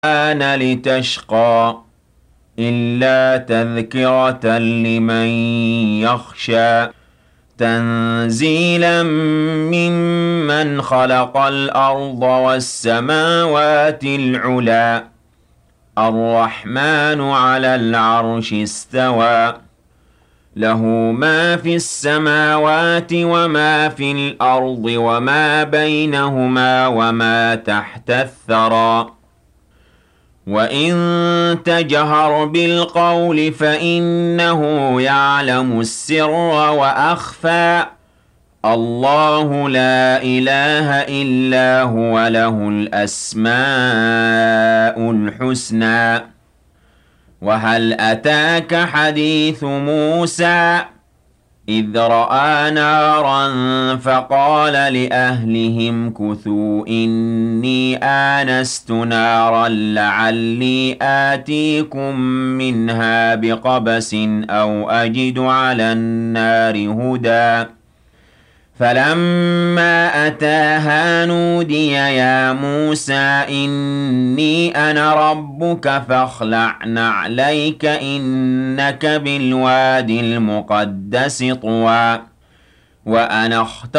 القرآن لتشقى إلا تذكرة لمن يخشى تنزيلا ممن خلق الأرض والسماوات العلى الرحمن على العرش استوى له ما في السماوات وما في الأرض وما بينهما وما تحت الثرى وإن تجهر بالقول فإنه يعلم السر وأخفى الله لا إله إلا هو له الأسماء الحسنى وهل أتاك حديث موسى إذ رأى نارا فقال لأهلهم كثوا إني آنست نارا لعلي آتيكم منها بقبس أو أجد على النار هدى فلما أتاها نودي يا موسى إني أنا ربك فاخلع نعليك إنك بالوادي المقدس طوى وأنا